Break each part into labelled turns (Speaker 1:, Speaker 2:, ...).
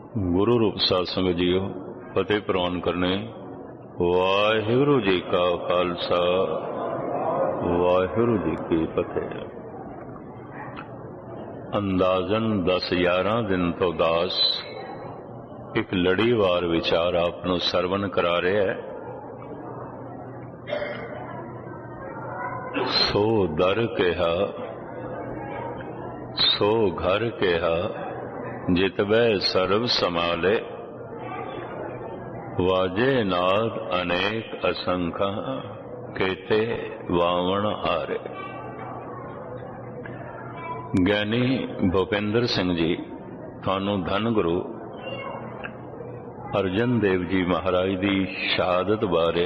Speaker 1: गुरु रूप साध संगत जीओ फतेह प्रवान करने। वाहिगुरु जी का खालसा वाहिगुरु जी की फतेह। अंदाजन 10-11 दिन तो दास एक लड़ीवार विचार आपनों सरवण करा रहे है। सो दर कहा सो घर कहा जितबै सर्व समाले वाजे नाद अनेक असंख्या केते वावण हारे। ज्ञानी भूपेंद्र सिंह जी थानू धन गुरु अर्जन देव जी महाराज की शहादत बारे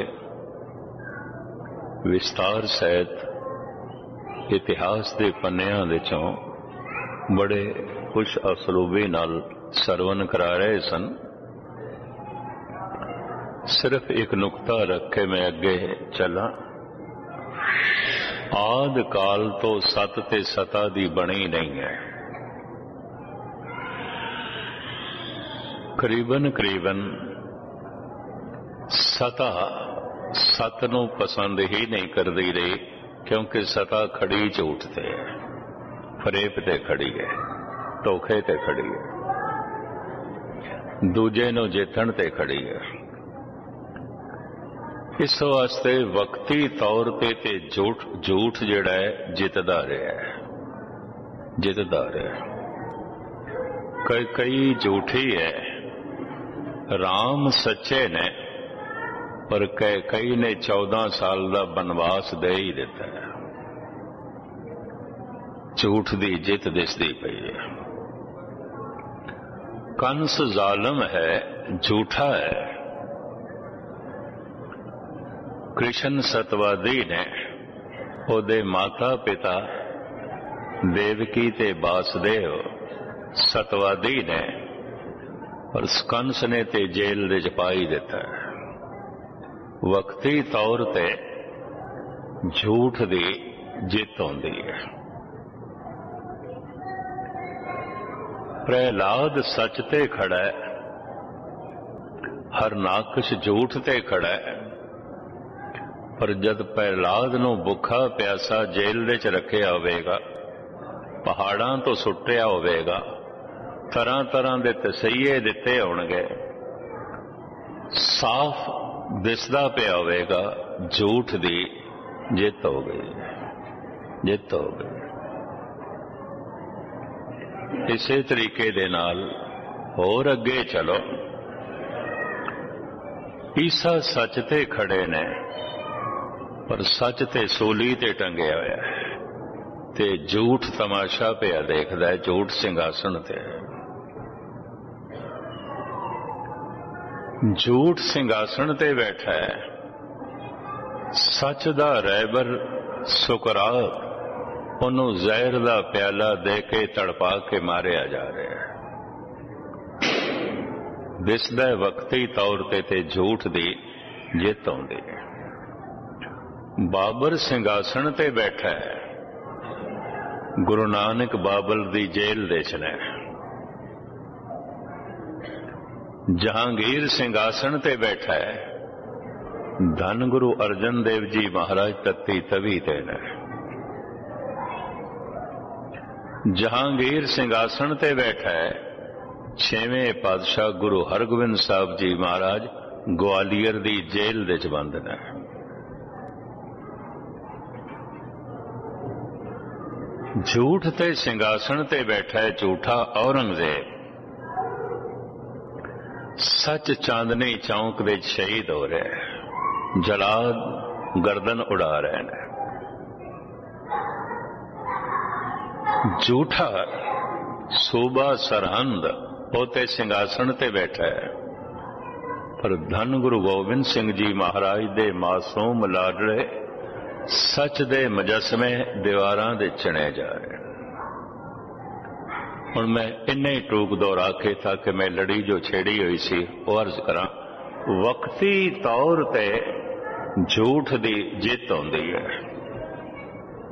Speaker 1: विस्तार सहित इतिहास के पन्नियां दे चों बड़े खुश असलूबी नाल सरवण करा रहे सन। सिर्फ एक नुकता रख के मैं अगे चला। आद काल तो सत ते सता दी बनी नहीं है। करीबन करीबन सता सत नूं पसंद ही नहीं करती रही, क्योंकि सता खड़ी झूठ ते है, फरेब ते खड़ी है, धोखे ते खड़ी है, दूजे नूं जितण ते खड़ी है। इस वास्ते वक्ती तौर ते झूठ जिहड़ा है जितदा रहा है, जितदा रहा। कई झूठी है। राम सच्चे ने, पर कई ने 14 साल का बनवास दे ही दिता है। झूठ की जित दिसदी पई है। कंस जालिम है, झूठा है। कृष्ण सतवादी ने, ओदे माता पिता देवकी ते वासुदेव सतवादी ने, और कंस ने ते जेल दे पाई दिता है। वक्ती तौर ते झूठ की जित होंदी है। प्रहलाद सच ते खड़ा है, हरनाकश झूठ ते खड़ा है। पर जद प्रहलाद नूं भुखा प्यासा जेल दे च रखिया होवेगा, पहाड़ां तो सुट्टिया होवेगा, तरह तरह के तसईये दिते होणगे, साफ दिसदा पिया होवेगा झूठ दी जित हो गई, जित हो गई। इसे तरीके दे नाल होर अगे चलो। ईसा सच ते खड़े ने, पर सच ते सूली ते टंगिया होया है, ते झूठ तमाशा पिया देखदा है, झूठ सिंघासन ते। झूठ सिंघासन ते बैठा है। सच दा रहबर सुकरात उन्हों जहर दा प्याला दे के तड़पा के मारिया जा रहा है। दिसदा वक्ती तौर ते झूठ दी जित आउंदी है। बाबर सिंघासन ते बैठा है। गुरु नानक बाबल दी जेल दे च ने। जहांगीर सिंघासन ते बैठा है। धन गुरु अर्जन देव जी महाराज तत्ती तवी ते ने। जहांगीर सिंघासन ते बैठा है। 6वें पातशाह गुरु हरगोबिंद साहब जी महाराज ग्वालियर दी जेल दे च बंद ने। झूठ ते सिंघासन ते बैठा है झूठा औरंगजेब। सच चांदनी चौक दे शहीद हो रहे हैं। जलाद गर्दन उड़ा रहे हैं। झूठा सूबा सरहंद होते सिंघासन ते बैठा है। पर धन गुरु गोबिंद सिंह जी महाराज दे मासूम लाडले सच दे मुजस्मे दीवारां दे चणे जा रहे। हुण मैं इन्ने ही टूक दोहरा के ताकि मैं लड़ी जो छेड़ी हुई सी वो अर्ज करा। वक्ती तौर ते झूठ दी जित होंदी है,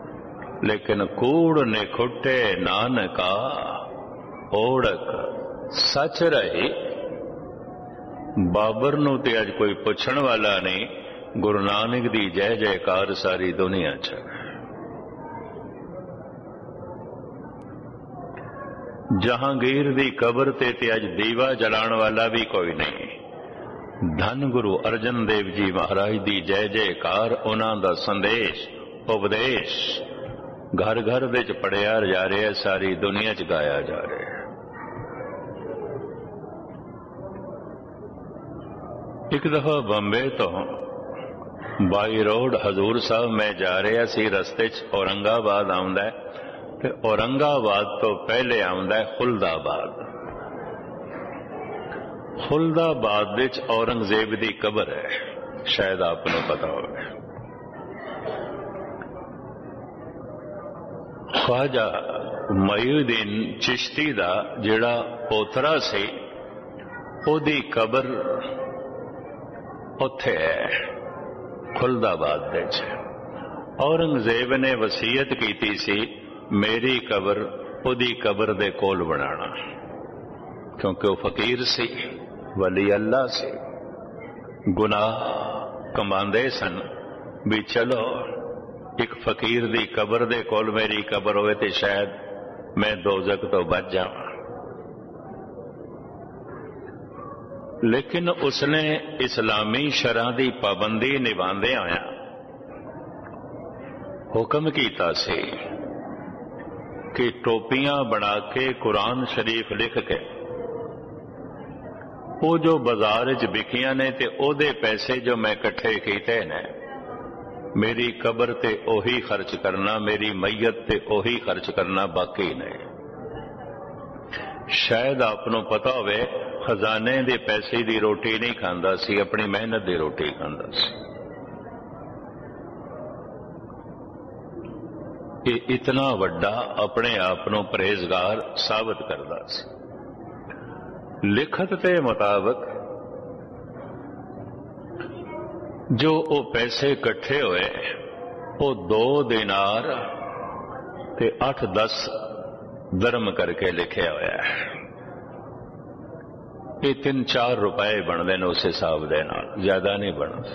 Speaker 1: लेकिन कूड़ ने खुटे नानका ओढ़क सच रही बाबर नूं ते अज कोई पुछण वाला नहीं, गुरु नानक दी जय जयकार सारी दुनिया च। जहांगीर दी कबर ते अज दीवा जलाण वाला भी कोई नहीं। धन गुरु अर्जन देव जी महाराज दी जय जयकार, उन्हां दा संदेश उपदेश घर घर दे च पढ़िया जा रहा है, सारी दुनिया च गाया जा रहा है। एक दफा बंबे तो बाई रोड हजूर साहब मैं जा रहा सी, रस्ते च औरंगाबाद आउंदा है ते औरंगाबाद तो पहले आउंदा है खुलदाबाद। खुलदाबाद विच औरंगजेब दी कबर है, शायद आपको पता होगा। ख्वाजा मईउद्दीन चिश्ती दा जिहड़ा पोतरा सी, ओदी कबर उत्थे है खुलदाबाद दे च। औरंगजेब ने वसीयत की सी मेरी कबर ओदी कबर दे कोल बनाना, क्योंकि वह फकीर सी, वली अल्लाह सी, गुनाह कमांदे सन। भी चलो एक फकीर दी कबर दे कोल मेरी कबर होवे ते शायद मैं दोजक तो बच जावां। लेकिन उसने इस्लामी शरह दी पाबंदी निभांदे आया हुक्म कीता सी कि टोपियां बना के कुरान शरीफ लिख के वो जो बाजार च बिकियां ने ते ओदे पैसे जो मैं इकट्ठे कीते ने मेरी कबर ते ओही खर्च करना, मेरी मैयत ते ओही खर्च करना, बाकी नहीं। शायद आपनों पता होवे खजाने दे पैसे दी रोटी नहीं खांदा सी, अपनी मेहनत दी रोटी खांदा सी। ये इतना वड्डा अपने आपनों परहेजगार साबित करदा सी। लिखत के मुताबिक जो वो पैसे इकट्ठे हुए वो 2 दिनार ते 8-10 दरम करके लिखे हुआ है। ये 3-4 रुपए बनते हैं उस हिसाब के नाल, ज्यादा नहीं बनते।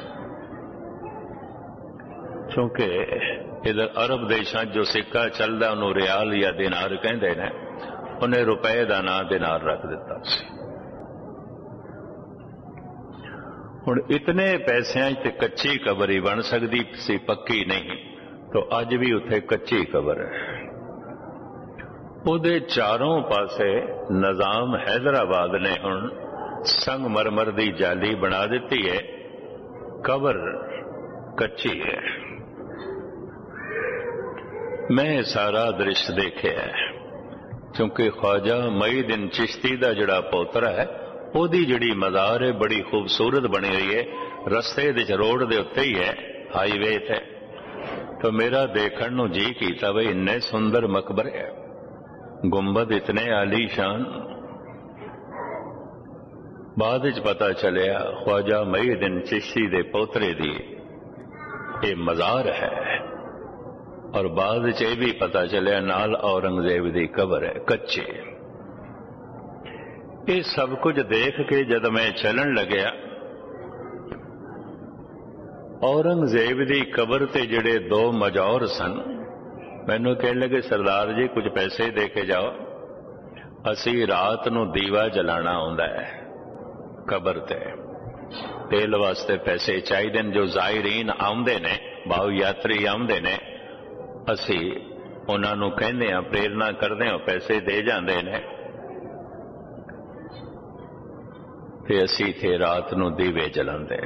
Speaker 1: क्योंकि इधर अरब देशों जो सिक्का चलता उन्होंने रियाल या दिनार कहते हैं, उन्हें रुपए का नाम दिनार रख दिता सी। हुण इतने पैसों ते कच्ची कबर ही बन सकती सी, पक्की नहीं। तो अज भी उत्थे कच्ची कबर है। उहदे चारों पासे निजाम हैदराबाद ने हुण संगमरमर दी जाली बना दी है, कबर कच्ची है। मैं सारा दृश्य देखे है, क्योंकि ख्वाजा मईउद्दीन चिश्ती दा जिहड़ा पोतरा है ओदी जिहड़ी मज़ार है बड़ी खूबसूरत बनी हुई है, रस्ते दे रोड दे उत्ते ही है, हाईवे थे। तो मेरा देखण नूं जी कीता बई इन्ने सुंदर मकबरे है, गुंबद इतने आलीशान। बाद विच पता चलिया ख्वाजा मईउद्दीन चिश्ती दे पोतरे दी ये मज़ार है, और बाद विच ये भी पता चलिया नाल औरंगजेब दी कबर है कच्ची। ये सब कुछ देख के जब मैं चलन लग्या, औरंगजेब दी कबर ते जिहड़े 2 मजौर सन, मैनू कहने लगे सरदार जी कुछ पैसे दे के जाओ, असी रात नूं दीवा जलाना आउंदा है कबर ते, तेल वास्ते पैसे चाहिए जो ज़ायरीन आउंदे ने, भाव यात्री आउंदे ने, असी उन्हां नूं कहंदे हां, प्रेरणा करदे हां, पैसे दे जांदे ने ते असी थे रात नूं दीवे जलांदे।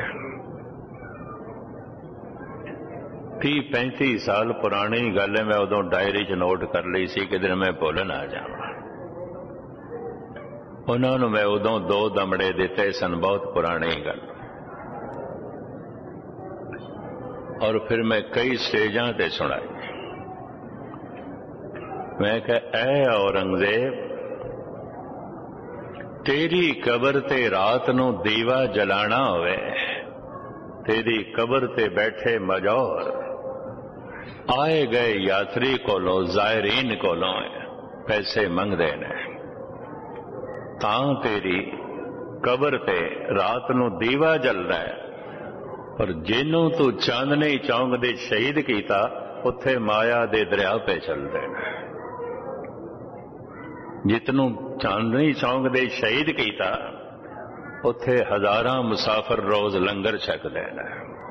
Speaker 1: 30-35 साल पुरानी गल है, मैं उदों डायरी च नोट कर ली सी, किधर मैं भुल ना जावां। उन्होंने मैं उदों 2 दमड़े दिते सन, बहुत पुरानी गल। और फिर मैं कई स्टेजां ते सुनाई। मैं कहा ऐ औरंगजेब, तेरी कबर ते रात नूं दीवा जलाना होवे, तेरी कबर ते बैठे मजौर आए गए यात्री कोलों, ज़ायरीन कोलों पैसे मंगदे ने, ਤਾਂ ਤੇਰੀ ਕਬਰ ਤੇ ਰਾਤ ਨੂੰ ਦੀਵਾ ਜਲਦਾ ਹੈ, ਪਰ ਜਿਹਨੂੰ ਤੂੰ ਚਾਂਦਨੀ ਚੌਂਕ ਦੇ ਸ਼ਹੀਦ ਕੀਤਾ ਉੱਥੇ ਮਾਇਆ ਦੇ ਦਰਿਆ ਪੇ ਚੱਲਦੇ ਨੇ। ਜਿਤਨੂੰ ਚਾਂਦਨੀ ਚੌਂਕ ਦੇ ਸ਼ਹੀਦ ਕੀਤਾ ਉੱਥੇ ਹਜ਼ਾਰਾਂ ਮੁਸਾਫਰ ਰੋਜ਼ ਲੰਗਰ ਛਕਦੇ ਨੇ,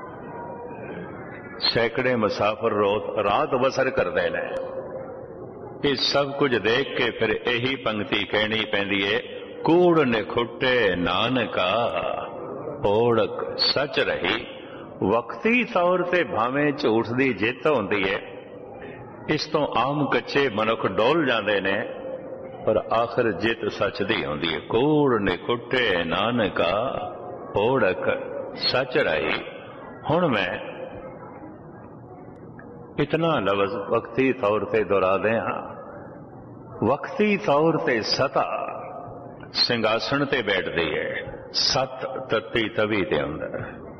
Speaker 1: ਸੈਂਕੜੇ ਮੁਸਾਫਰ ਰੋਜ਼ ਰਾਤ ਬਸਰ ਕਰਦੇ ਨੇ। ਇਹ ਸਭ ਕੁਝ ਦੇਖ ਕੇ ਫਿਰ ਇਹੀ ਪੰਕਤੀ ਕਹਿਣੀ ਪੈਂਦੀ ਏ, ਕੂੜ ਨਿਖੁੱਟੇ ਨਾਨਕਾ ਓੜਕ ਸੱਚ ਰਹੀ। ਵਕਤੀ ਤੌਰ ਤੇ ਭਾਵੇਂ ਝੂਠ ਦੀ ਜਿੱਤ ਹੁੰਦੀ ਹੈ, ਇਸ ਤੋਂ ਆਮ ਕੱਚੇ ਮਨੁੱਖ ਡੋਲ ਜਾਂਦੇ ਨੇ, ਪਰ ਆਖਰ ਜਿੱਤ ਸੱਚ ਦੀ ਹੁੰਦੀ ਹੈ। ਕੂੜ ਨਿਖੁੱਟੇ ਨਾਨਕਾ ਓੜਕ ਸੱਚ ਰਹੀ। ਹੁਣ ਮੈਂ इतना लफ्ज वक्ती तौर पर दोहरा दें। हाँ, वक्ती तौर पर सता सिंघासन ते बैठती है, सत तत्ती तवी के अंदर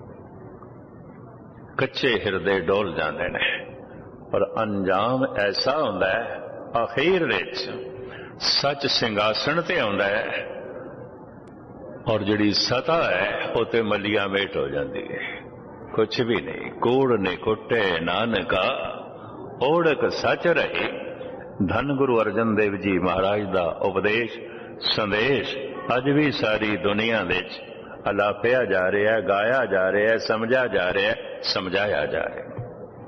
Speaker 1: कच्चे हिरदे डोल जाते हैं, पर अंजाम ऐसा होंदा है आखिर विच सच सिंघासन ते आउंदा है और जिहड़ी सता है वो ते मलिया मेट हो जाती है, कुछ भी नहीं। कूड़ ने कुटे नानका ओढ़क सच रहे। धन गुरु अर्जन देव जी महाराज का उपदेश संदेश अज भी सारी दुनिया विच अलापिया जा रहा है, गाया जा रहा है, समझा जा रहा है, समझाया जा रहा है।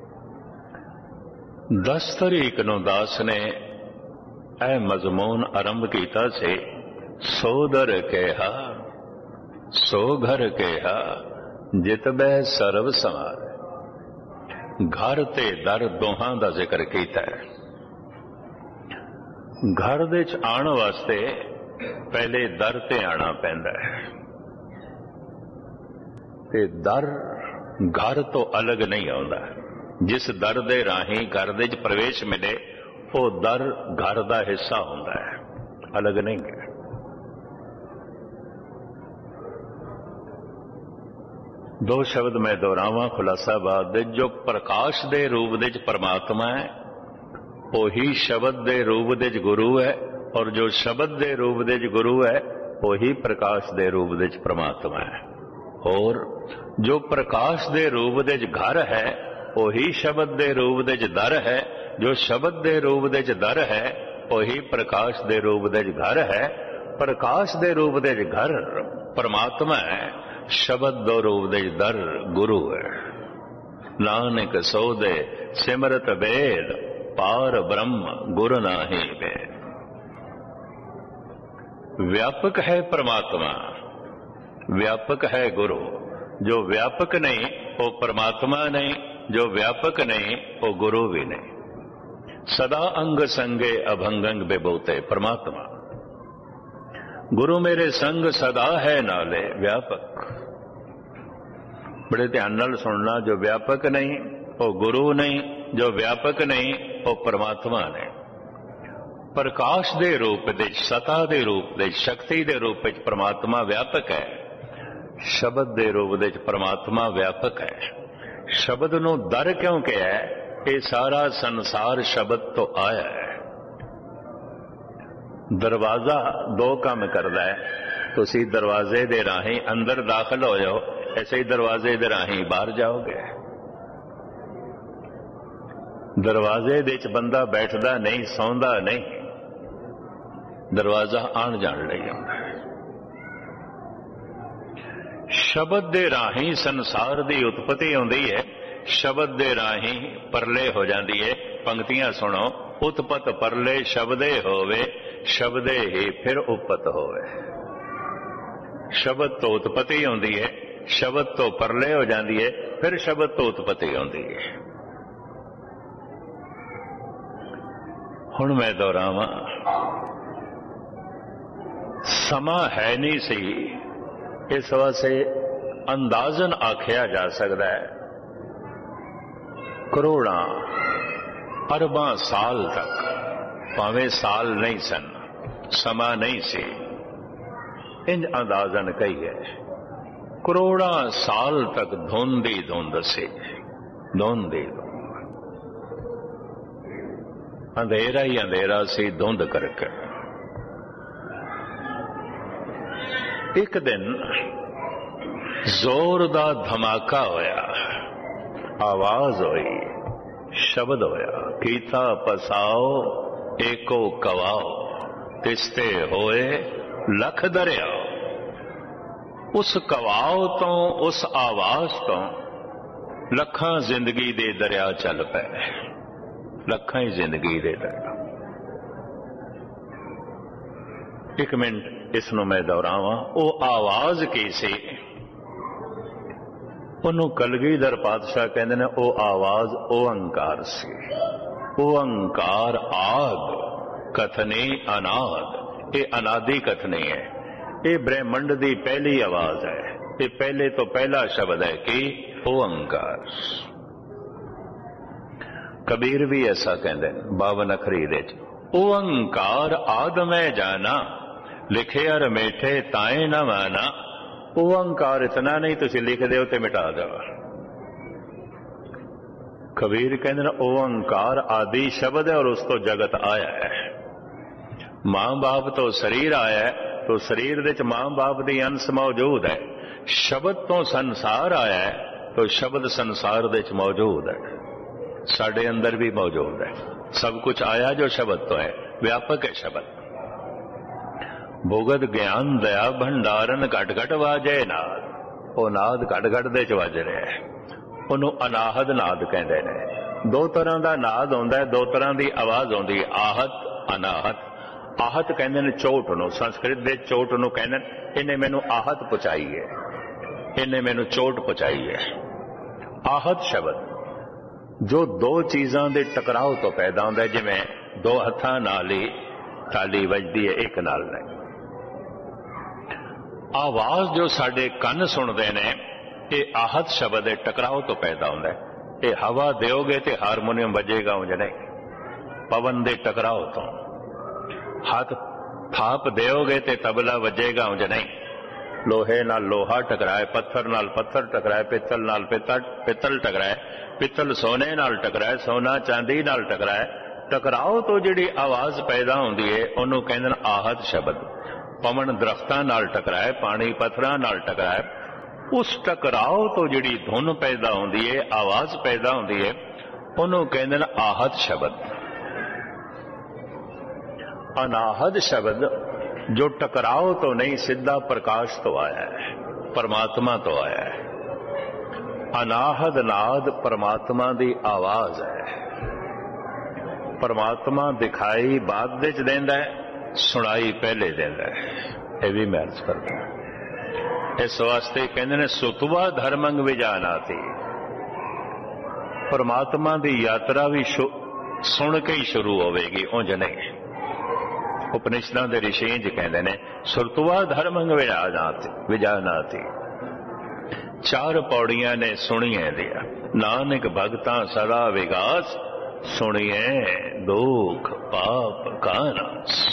Speaker 1: 10 तारीख नूं दास ने यह मजमून आरंभ किया से, सो दर कहा सो घर कहा जित बह सर्व संवार। घर ते दर दोहां दा जिक्र कीता है। घर दे च आण वास्ते पहले दर ते आना पैंदा है, ते दर घर तो अलग नहीं आउंदा। जिस दर दे राही घर दे च प्रवेश मिले वो दर घर दा हिस्सा हुंदा है, अलग नहीं है। दो शब्द मैं दोहरावां खुलासा बात दे। जो प्रकाश दे रूप दे परमात्मा है वही शब्द दे रूप दे गुरु है, और जो शब्द दे रूप दे गुरु है वही प्रकाश दे रूप दे परमात्मा है। और जो प्रकाश दे रूप दे घर है वही शब्द दे रूप दे दर है, जो शब्द दे रूप दे दर है वही प्रकाश दे रूप दे घर है। प्रकाश दे रूप दे घर परमात्मा है, शब्द दो रूप दे दर गुरु है। नानक सोदे सिमरत वेद पार ब्रह्म गुरु नाही वेद। व्यापक है परमात्मा, व्यापक है गुरु। जो व्यापक नहीं वो परमात्मा नहीं, जो व्यापक नहीं वो गुरु भी नहीं। सदा अंग संगे अभंगंग बेबोते परमात्मा। गुरु मेरे संग सदा है नाले व्यापक। बड़े ध्यान नाल सुनना, जो व्यापक नहीं वो गुरु नहीं, जो व्यापक नहीं वो परमात्मा ने। प्रकाश दे रूप दे, सता दे रूप दे, शक्ति दे रूप में परमात्मा व्यापक है। शब्द दे रूप दे परमात्मा व्यापक है। शब्द नूं दर क्यों कहा है? ये सारा संसार शब्द तो आया है। दरवाजा दो काम करता है। तुसी दरवाजे दे राही अंदर दाखिल हो जाओ, ऐसे ही दरवाजे दे राही बाहर जाओगे। दरवाजे दे च बंदा बैठदा नहीं, सौंदा नहीं, दरवाजा आण जाण लई आउंदा है। शब्द दे राही संसार दी उत्पत्ति होंदी है, शब्द दे राही परले हो जाती है। पंक्तियां सुनो, उत्पत परले शब्दे होवे, शब्दे ही फिर उपत होवे। शब्द तो उत्पत्ति होती है, शब्द तो परले हो जाती है, फिर शब्द तो उत्पत्ति होती है। हुण मैं दोहरावां, समा है नहीं सी, इस वास्ते अंदाजन आख्या जा सकता है करोड़ा अरबां साल तक, भावें साल नहीं सन, समा नहीं सी, इंज अंदाजन कही है करोड़ा साल तक धुंधी धुंध सी, धुंधी धुंध, अंधेरा ही अंधेरा सी धुंध करके। एक दिन जोर दा धमाका होया, आवाज हुई, शब्द होया, कीता पसाओ एको कवाओ, तिसते होए लख दरियाओ। उस कवाओ तो, उस आवाज तो लखां जिंदगी दे दरिया चल पे, लखां ही जिंदगी दे दरिया। एक मिनट इसनों मैं दोहरावां, वो आवाज की सी? ਉਹਨੂੰ ਕਲਗੀਧਰ ਪਾਤਸ਼ਾਹ ਕਹਿੰਦੇ ਨੇ ਉਹ ਆਵਾਜ਼ ਓੰਕਾਰ ਸੀ। ਓੰਕਾਰ ਆਦ ਕਥਨੀ ਅਨਾਦ, ਇਹ ਅਨਾਦੀ ਕਥਨੀ ਹੈ, ਇਹ ਬ੍ਰਹਿਮੰਡ ਦੀ ਪਹਿਲੀ ਆਵਾਜ਼ ਹੈ, ਇਹ ਪਹਿਲੇ ਤੋਂ ਪਹਿਲਾ ਸ਼ਬਦ ਹੈ ਕਿ ਓੰਕਾਰ। ਕਬੀਰ ਵੀ ਐਸਾ ਕਹਿੰਦੇ ਨੇ 52 ਅੱਖਰੀ ਦੇ ਚ, ਓੰਕਾਰ ਆਦ ਮੈਂ ਜਾਣਾ, ਲਿਖਿਆ ਰਮੇਠੇ ਤਾਏ ਨਾ ਮਾਨਾ। ओंकार इतना नहीं तुसी लिख दो तो मिटा दो। कबीर कहते हैं ओंकार आदि शब्द है और उस तो जगत आया है। मां बाप तो शरीर आया है, तो शरीर दे मां बाप दी अंश मौजूद है। शब्द तो संसार आया है, तो शब्द संसार दे मौजूद है, साडे अंदर भी मौजूद है। सब कुछ आया जो शब्द तो है, व्यापक है शब्द। भुगत ज्ञान दया भंडारन घट घट वाजे नाद, वो नाद घट घट दे च वज रहा है, ਉਹਨੂੰ ਅਨਾਹਦ ਨਾਦ ਕਹਿੰਦੇ ਨੇ। ਦੋ ਤਰ੍ਹਾਂ ਦਾ ਨਾਦ ਹੁੰਦਾ ਹੈ, ਦੋ ਤਰ੍ਹਾਂ ਦੀ ਆਵਾਜ਼ ਆਉਂਦੀ ਹੈ, ਆਹਤ ਅਨਾਹਤ। ਆਹਤ ਕਹਿੰਦੇ ਨੇ ਚੋਟ ਨੂੰ, ਸੰਸਕ੍ਰਿਤ ਦੇ ਚੋਟ ਨੂੰ ਕਹਿੰਦੇ ਇਹਨੇ ਮੈਨੂੰ ਆਹਤ ਪਹੁੰਚਾਈ ਹੈ, ਇਹਨੇ ਮੈਨੂੰ ਚੋਟ ਪਹੁੰਚਾਈ ਹੈ। ਆਹਤ ਸ਼ਬਦ ਜੋ ਦੋ ਚੀਜ਼ਾਂ ਦੇ ਟਕਰਾਓ ਤੋਂ ਪੈਦਾ ਹੁੰਦਾ ਹੈ, ਜਿਵੇਂ ਦੋ ਹੱਥਾਂ ਨਾਲ ਹੀ ਤਾਲੀ ਵੱਜਦੀ ਹੈ ਇੱਕ ਨਾਲ ਨਹੀਂ। ਆਵਾਜ਼ ਜੋ ਸਾਡੇ ਕੰਨ ਸੁਣਦੇ ਨੇ, ਇਹ ਆਹਤ ਸ਼ਬਦ ਦੇ ਟਕਰਾਓ ਤੋਂ ਪੈਦਾ ਹੁੰਦਾ ਹੈ। ਇਹ ਹਵਾ ਦਿਓਗੇ ਤੇ ਹਾਰਮੋਨੀਅਮ ਵੱਜੇਗਾ ਉਂਝ ਨਹੀਂ, ਪਵਨ ਦੇ ਟਕਰਾਓ ਤੋਂ। ਹੱਥ ਥਾਪ ਦਿਓਗੇ ਤੇ ਤਬਲਾ ਵੱਜੇਗਾ ਉਂਝ ਨਹੀਂ। ਲੋਹੇ ਨਾਲ ਲੋਹਾ ਟਕਰਾਏ, ਪੱਥਰ ਨਾਲ ਪੱਥਰ ਟਕਰਾਏ, ਪਿੱਤਲ ਨਾਲ ਪਿੱਤਲ ਟਕਰਾਏ, ਪਿੱਤਲ ਸੋਨੇ ਨਾਲ ਟਕਰਾਏ, ਸੋਨਾ ਚਾਂਦੀ ਨਾਲ ਟਕਰਾਏ। ਟਕਰਾਓ ਤੋਂ ਜਿਹੜੀ ਆਵਾਜ਼ ਪੈਦਾ ਹੁੰਦੀ ਹੈ ਉਹਨੂੰ ਕਹਿੰਦੇ ਨੇ ਆਹਤ ਸ਼ਬਦ। ਪਵਨ ਦਰਖਤਾਂ ਨਾਲ ਟਕਰਾਏ, ਪਾਣੀ ਪੱਥਰਾਂ ਨਾਲ ਟਕਰਾਏ, ਉਸ ਟਕਰਾਓ ਤੋਂ ਜਿਹੜੀ ਧੁਨ ਪੈਦਾ ਹੁੰਦੀ ਹੈ, ਆਵਾਜ਼ ਪੈਦਾ ਹੁੰਦੀ ਹੈ, ਉਹਨੂੰ ਕਹਿੰਦੇ ਨੇ ਆਹਤ ਸ਼ਬਦ। ਅਨਾਹਦ ਸ਼ਬਦ ਜੋ ਟਕਰਾਓ ਤੋਂ ਨਹੀਂ, ਸਿੱਧਾ ਪ੍ਰਕਾਸ਼ ਤੋਂ ਆਇਆ ਹੈ, ਪਰਮਾਤਮਾ ਤੋਂ ਆਇਆ ਹੈ। ਅਨਾਹਦ ਨਾਦ ਪਰਮਾਤਮਾ ਦੀ ਆਵਾਜ਼ ਹੈ। ਪਰਮਾਤਮਾ ਦਿਖਾਈ ਬਾਅਦ ਵਿੱਚ ਦਿੰਦਾ ਹੈ, ਸੁਣਾਈ ਪਹਿਲੇ ਦਿੰਦਾ ਹੈ। ਇਹ ਵੀ ਮੈਂ ਅਰਜ਼ ਕਰਦਾ। ਇਸ ਵਾਸਤੇ ਕਹਿੰਦੇ ਨੇ ਸੁਤਵਾ ਧਰਮੰਗ ਵਿਜਾਨਾਤੀ। ਪਰਮਾਤਮਾ ਦੀ ਯਾਤਰਾ ਵੀ ਸੁਣ ਕੇ ਹੀ ਸ਼ੁਰੂ ਹੋਵੇਗੀ, ਉਂਝ ਨਹੀਂ। ਉਪਨਿਸ਼ਦਾਂ ਦੇ ਰਿਸ਼ੀ ਇੰਝ ਕਹਿੰਦੇ ਨੇ ਸੁਤਵਾ ਧਰਮੰਗ ਵਿਜਾਨਾਤੀ। ਚਾਰ ਪੌੜੀਆਂ ਨੇ ਸੁਣੀਏ ਦੀਆਂ। ਨਾਨਕ ਭਗਤਾਂ ਸਦਾ ਵਿਗਾਸ, ਸੁਣੀਏ ਦੁੱਖ ਪਾਪ ਕਾ ਨਾਸ।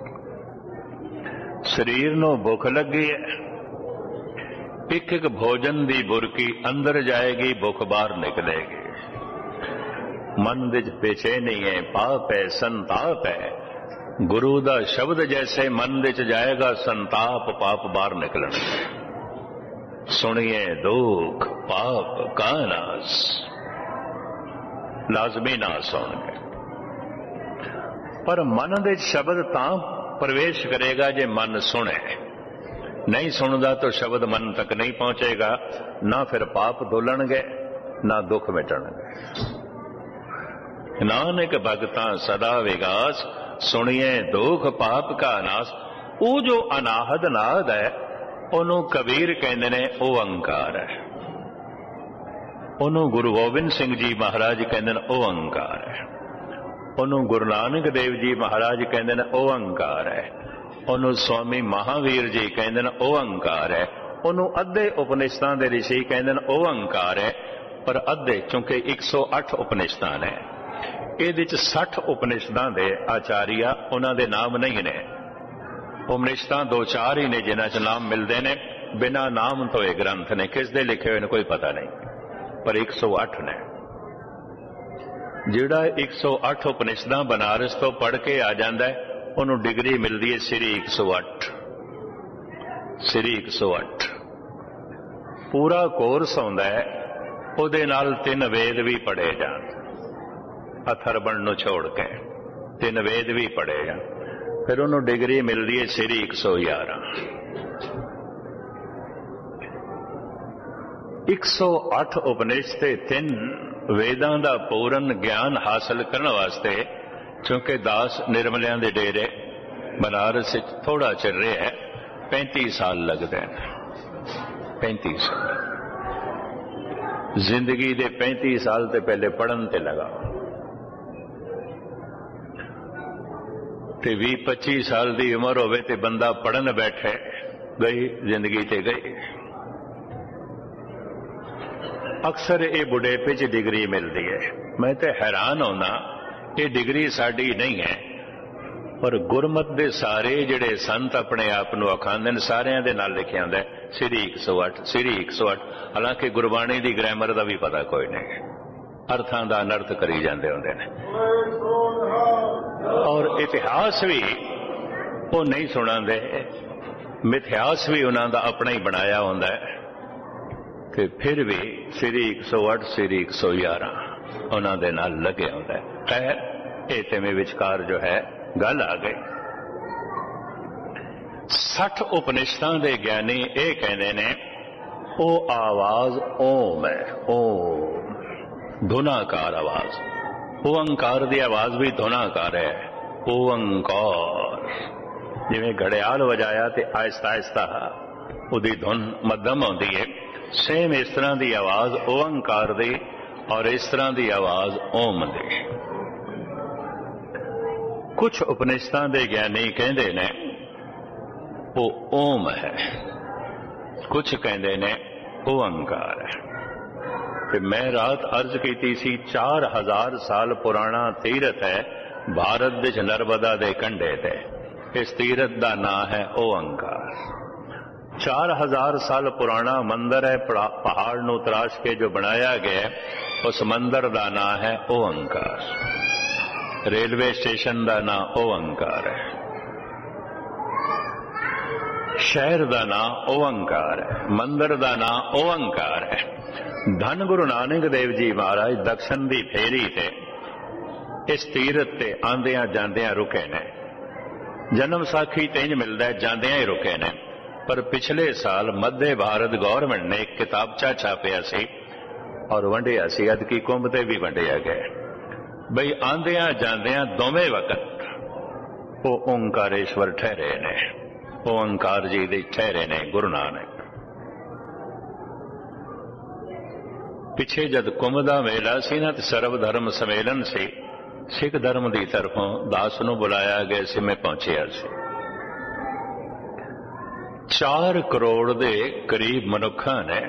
Speaker 1: ਸਰੀਰ ਨੂੰ ਭੁੱਖ ਲੱਗੀ ਹੈ, ਇੱਕ ਇੱਕ ਭੋਜਨ ਦੀ ਬੁਰਕੀ ਅੰਦਰ ਜਾਏਗੀ, ਭੁੱਖ ਬਾਹਰ ਨਿਕਲੇਗੀ। ਮਨ ਵਿੱਚ ਬੇਚੈਨੀ ਹੈ, ਪਾਪ ਹੈ, ਸੰਤਾਪ ਹੈ। ਗੁਰੂ ਦਾ ਸ਼ਬਦ ਜੈਸੇ ਮਨ ਵਿੱਚ ਜਾਏਗਾ, ਸੰਤਾਪ ਪਾਪ ਬਾਹਰ ਨਿਕਲਣਗੇ। ਸੁਣੀਏ ਦੁੱਖ ਪਾਪ ਕਾ ਨਾਸ, ਲਾਜ਼ਮੀ ਨਾਸ ਹੋਣਗੇ। ਪਰ ਮਨ ਦੇ ਸ਼ਬਦ ਤਾਂ ਪ੍ਰਵੇਸ਼ ਕਰੇਗਾ ਜੇ ਮਨ ਸੁਣੇ। नहीं सुनता तो शब्द मन तक नहीं पहुंचेगा, ना फिर पाप धुलणगे ना दुख मिटणगे। नानक भगतां सदा विगास, सुनिए दुख पाप का नाश। वो जो अनाहद नाद है ਉਹਨੂੰ कबीर कहते ने ओंकार है। ਉਹਨੂੰ गुरु गोबिंद सिंह जी महाराज कहते ने ओंकार है। ਉਹਨੂੰ गुरु नानक देव जी महाराज कहते ने ओंकार है। ਉਹਨੂੰ स्वामी महावीर जी कहते ने ओंकार है। ਉਹਨੂੰ ਅੱਧੇ ਉਪਨਿਸ਼ਦਾਂ ਦੇ ਰਿਸ਼ੀ ਕਹਿੰਦੇ ਨੇ ओंकार है। ਪਰ ਅੱਧੇ ਚूंकि 108 ਉਪਨਿਸ਼ਦਾਂ ਨੇ, ਇਹਦੇ ਚ 60 ਉਪਨਿਸ਼ਦਾਂ ਦੇ ਆਚਾਰੀਆ ਉਹਨਾਂ ਦੇ ਨਾਮ ਨਹੀਂ ਨੇ। ਉਪਨਿਸ਼ਦਾਂ ਦੋ ਚਾਰ ਹੀ ਨੇ ਜਿਨ੍ਹਾਂ ਚ ਨਾਮ ਮਿਲਦੇ ਨੇ, ਬਿਨਾਂ ਨਾਮ ਤੋਂ ਇਹ ਗ੍ਰੰਥ ਨੇ। ਕਿਸ ਦੇ ਲਿਖੇ ਹੋਏ ਨੇ ਕੋਈ ਪਤਾ ਨਹੀਂ, ਪਰ 108 ਨੇ। ਜਿਹੜਾ 108 ਉਪਨਿਸ਼ਦਾਂ ਬਨਾਰਸ ਤੋਂ ਪੜ੍ਹ ਕੇ ਆ ਜਾਂਦਾ ਹੈ, ਉਹਨੂੰ ਡਿਗਰੀ ਮਿਲਦੀ ਹੈ ਸ੍ਰੀ 108। ਸ੍ਰੀ 108 ਪੂਰਾ ਕੋਰਸ ਆਉਂਦਾ ਹੈ, ਉਹਦੇ ਨਾਲ 3 ਵੇਦ ਵੀ ਪੜ੍ਹੇ ਜਾਣ, ਅਥਰਵਣ ਨੂੰ ਛੋੜ ਕੇ 3 ਵੇਦ ਵੀ ਪੜ੍ਹੇ ਜਾਣ, ਫਿਰ ਉਹਨੂੰ ਡਿਗਰੀ ਮਿਲਦੀ ਹੈ ਸ੍ਰੀ 111। 108 ਉਪਨਿਸ਼ਦ ਤੇ 3 ਵੇਦਾਂ ਦਾ ਪੂਰਨ ਗਿਆਨ ਹਾਸਲ ਕਰਨ ਵਾਸਤੇ, ਕਿਉਂਕਿ ਦਾਸ ਨਿਰਮਲਿਆਂ ਦੇ ਡੇਰੇ ਬਨਾਰਸ ਵਿੱਚ ਥੋੜਾ ਚਿਰ ਰਿਹਾ ਹੈ, 35 ਸਾਲ ਲੱਗਦੇ ਨੇ। 35 ਸਾਲ ਜ਼ਿੰਦਗੀ ਦੇ 35 ਸਾਲ ਤੇ ਪਹਿਲੇ ਪੜ੍ਹਨ ਤੇ ਲਗਾ, ਤੇ 20-25 ਸਾਲ ਦੀ ਉਮਰ ਹੋਵੇ ਤੇ ਬੰਦਾ ਪੜ੍ਹਨ ਬੈਠੇ, ਗਈ ਜ਼ਿੰਦਗੀ ਤੇ ਗਈ। ਅਕਸਰ ਇਹ ਬੁਢੇਪੇ 'ਚ ਡਿਗਰੀ ਮਿਲਦੀ ਹੈ। ਮੈਂ ਤੇ ਹੈਰਾਨ ਹੋਣਾ, ਇਹ ਡਿਗਰੀ ਸਾਡੀ ਨਹੀਂ ਹੈ, ਪਰ ਗੁਰਮਤ ਦੇ ਸਾਰੇ ਜਿਹੜੇ ਸੰਤ ਆਪਣੇ ਆਪ ਨੂੰ ਅਖਾਂਦੇ ਨੇ, ਸਾਰਿਆਂ ਦੇ ਨਾਲ ਲਿਖਿਆ ਹੁੰਦਾ ਸ੍ਰੀ 108 ਸ੍ਰੀ 108। ਹਾਲਾਂਕਿ ਗੁਰਬਾਣੀ ਦੀ ਗ੍ਰਾਮਰ ਦਾ ਵੀ ਪਤਾ ਕੋਈ ਨਹੀਂ, ਅਰਥਾਂ ਦਾ ਅਨਰਥ ਕਰੀ ਜਾਂਦੇ ਹੁੰਦੇ ਨੇ, ਔਰ ਇਤਿਹਾਸ ਵੀ ਉਹ ਨਹੀਂ ਸੁਣਾਉਂਦੇ, ਮਿਥਿਹਾਸ ਵੀ ਉਹਨਾਂ ਦਾ ਆਪਣਾ ਹੀ ਬਣਾਇਆ ਹੁੰਦਾ ਹੈ, ਤੇ ਫਿਰ ਵੀ ਸ੍ਰੀ 108 ਸ੍ਰੀ 111 ਉਹਨਾਂ ਦੇ ਨਾਲ ਲੱਗਿਆ ਹੁੰਦਾ ਹੈ। ਖੈਰ ਇਹ ਤੇ ਮੇ ਵਿਚਕਾਰ ਜੋ ਹੈ ਗੱਲ ਆ ਗਈ। 60 ਉਪਨਿਸ਼ਦਾਂ ਦੇ ਗਿਆਨੀ ਇਹ ਕਹਿੰਦੇ ਨੇ, ਉਹ ਆਵਾਜ਼ ਓਮ ਹੈ, ਓਮ ਧੁਨਾਕਾਰ ਆਵਾਜ਼, ਓੰਕਾਰ ਦੀ ਆਵਾਜ਼ ਵੀ ਧੁਨਾਕਾਰ ਹੈ, ਓੰਕਾਰ। ਜਿਵੇਂ ਘੜਿਆਲ ਵਜਾਇਆ ਤੇ ਆਹਿਸਤਾ ਆਹਿਸਤਾ ਉਹਦੀ ਧੁਨ ਮੱਧਮ ਆਉਂਦੀ ਹੈ, ਸੇਮ ਇਸ ਤਰ੍ਹਾਂ ਦੀ ਆਵਾਜ਼ ਓੰਕਾਰ ਦੀ, ਔਰ ਇਸ ਤਰ੍ਹਾਂ ਦੀ ਆਵਾਜ਼ ਓਮ ਦੀ। ਕੁਝ ਉਪਨਿਸ਼ਦਾਂ ਦੇ ਗਿਆਨੀ ਕਹਿੰਦੇ ਨੇ ਉਹ ਓਮ ਹੈ, ਕੁਝ ਕਹਿੰਦੇ ਨੇ ਓੰਕਾਰ ਹੈ। ਤੇ ਮੈਂ ਰਾਤ ਅਰਜ਼ ਕੀਤੀ ਸੀ, 4000 ਸਾਲ ਪੁਰਾਣਾ ਤੀਰਥ ਹੈ ਭਾਰਤ ਵਿੱਚ, ਨਰਮਦਾ ਦੇ ਕੰਢੇ ਤੇ। ਇਸ ਤੀਰਥ ਦਾ ਨਾਂ ਹੈ ਓੰਕਾਰ। 4000 ਸਾਲ ਪੁਰਾਣਾ ਮੰਦਰ ਹੈ, ਪਹਾੜ ਨੂੰ ਤਰਾਸ਼ ਕੇ ਜੋ ਬਣਾਇਆ ਗਿਆ, ਉਸ ਮੰਦਰ ਦਾ ਨਾਂ ਹੈ ਓੰਕਾਰ। ਰੇਲਵੇ ਸਟੇਸ਼ਨ ਦਾ ਨਾਂ ਓੰਕਾਰ ਹੈ, ਸ਼ਹਿਰ ਦਾ ਨਾਂ ਓੰਕਾਰ ਹੈ, ਮੰਦਰ ਦਾ ਨਾਂ ਓੰਕਾਰ ਹੈ। ਧੰਨ ਗੁਰੂ ਨਾਨਕ ਦੇਵ ਜੀ ਮਹਾਰਾਜ ਦਕਸ਼ਨ ਦੀ ਫੇਰੀ ਤੇ ਇਸ ਤੀਰਥ ਤੇ ਆਂਦਿਆਂ ਜਾਂਦਿਆਂ ਰੁਕੇ ਨੇ। ਜਨਮ ਸਾਖੀ ਤੇ ਇੰਜ ਮਿਲਦਾ ਜਾਂਦਿਆਂ ਹੀ ਰੁਕੇ ਨੇ, ਪਰ ਪਿਛਲੇ ਸਾਲ ਮੱਧੇ ਭਾਰਤ ਗੌਰਮੈਂਟ ਨੇ ਇੱਕ ਕਿਤਾਬਚਾ ਛਾਪਿਆ ਸੀ ਔਰ ਵੰਡਿਆ ਸੀ, ਅਦਕੀ ਕੁੰਭ ਤੇ ਵੀ ਵੰਡਿਆ ਗਿਆ, ਬਈ ਆਂਦਿਆਂ ਜਾਂਦਿਆਂ ਦੋਵੇਂ ਵਕਤ ਉਹ ਓਂਕਾਰੇਸ਼ਵਰ ਠਹਿਰੇ ਨੇ, ਓਂਕਾਰ ਜੀ ਦੇ ਠਹਿਰੇ ਨੇ ਗੁਰੂ ਨਾਨਕ। ਪਿੱਛੇ ਜਦ ਕੁੰਭ ਦਾ ਮੇਲਾ ਸੀ ਨਾ, ਤੇ ਸਰਵ ਧਰਮ ਸੰਮੇਲਨ ਸੀ, ਸਿੱਖ ਧਰਮ ਦੀ ਤਰਫੋਂ ਦਾਸ ਨੂੰ ਬੁਲਾਇਆ ਗਿਆ ਸੀ, ਮੈਂ ਪਹੁੰਚਿਆ ਸੀ। 4 ਕਰੋੜ ਦੇ ਕਰੀਬ ਮਨੁੱਖਾਂ ਨੇ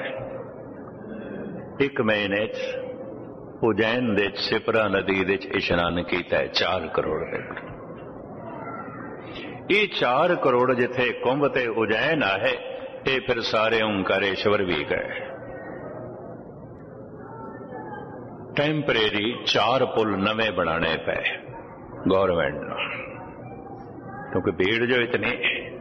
Speaker 1: ਇੱਕ ਮਹੀਨੇ 'ਚ ਉਜੈਨ ਦੇ ਸਿਪਰਾ ਨਦੀ ਦੇ 'ਚ ਇਸ਼ਨਾਨ ਕੀਤਾ ਹੈ। 4 ਕਰੋੜ ਦੇ, ਇਹ 4 ਕਰੋੜ ਜਿੱਥੇ ਕੁੰਭ ਤੇ ਉਜੈਨ ਆਏ, ਇਹ ਫਿਰ ਸਾਰੇ ਓਂਕਾਰੇਸ਼ਵਰ ਵੀ ਗਏ। ਟੈਂਪਰੇਰੀ 4 ਪੁਲ ਨਵੇਂ ਬਣਾਣੇ ਪਏ ਗੌਰਮੈਂਟ ਨੂੰ, ਕਿਉਂਕਿ ਭੀੜ ਜੋ ਇਤਨੀ।